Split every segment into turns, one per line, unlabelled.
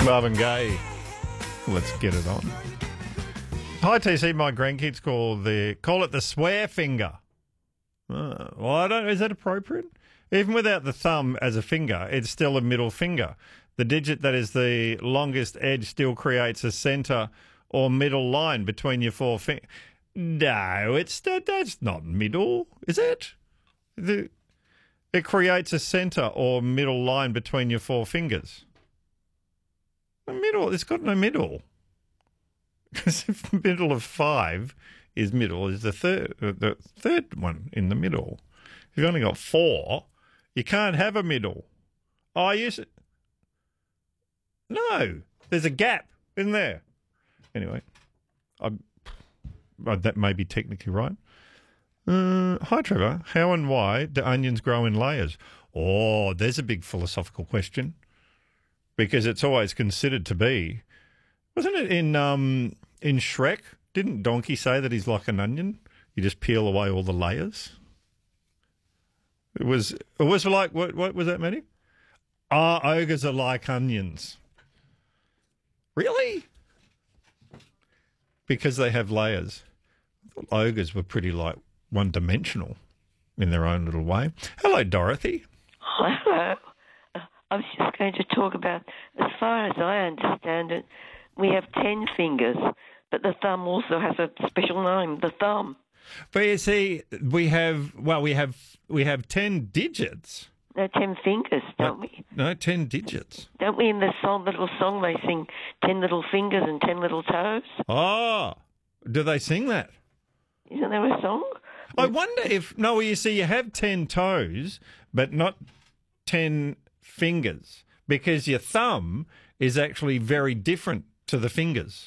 Marvin Gaye. Let's get it on. Hi, TC. My grandkids call it the swear finger. Well, I don't. Is that appropriate? Even without the thumb as a finger, it's still a middle finger. The digit that is the longest edge still creates a centre or middle line between your four fingers. No, that's not middle, is it? It creates a centre or middle line between your four fingers. The middle, it's got no middle. Because if the middle of 5 is middle, is the third one in the middle. If you've only got 4, you can't have a middle. Oh, yes. No, there's a gap in there. Anyway, that may be technically right. Hi, Trevor. How and why do onions grow in layers? Oh, there's a big philosophical question. Because it's always considered to be. Wasn't it in Shrek? Didn't Donkey say that he's like an onion? You just peel away all the layers. It was like, what was that, Matty? Ogres are like onions. Really? Because they have layers. I thought ogres were pretty like one-dimensional in their own little way. Hello, Dorothy.
Hello. I was just going to talk about, as far as I understand it, we have 10 fingers, but the thumb also has a special name, the thumb.
But you see, we have 10 digits.
No, 10 fingers, don't we?
No, 10 digits.
Don't we in the little song they sing 10 little fingers and 10 little toes?
Oh, do they sing that?
Isn't there a song?
I wonder if, no, you see, you have 10 toes, but not 10 fingers, because your thumb is actually very different to the fingers.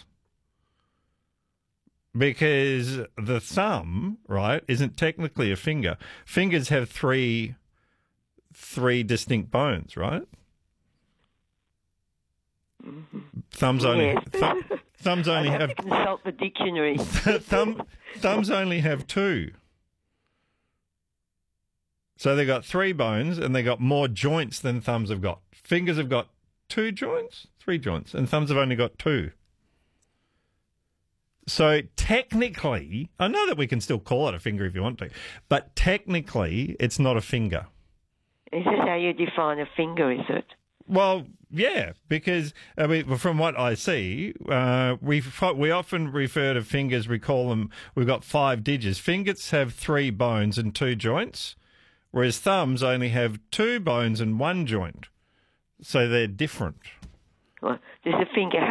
Because the thumb, right, isn't technically a finger. Fingers have three distinct bones, right?
Mm-hmm.
Thumbs only have
consult the dictionary.
thumbs only have 2. So they got 3 bones, and they got more joints than thumbs have got. Fingers have got 2 joints, 3 joints, and thumbs have only got 2. So technically, I know that we can still call it a finger if you want to, but technically it's not a finger.
Is this how you define a finger, is it?
Well, yeah, because from what I see, we often refer to fingers, we call them, we've got 5 digits. Fingers have 3 bones and 2 joints, whereas thumbs only have 2 bones and 1 joint. So they're different.
Well, does a finger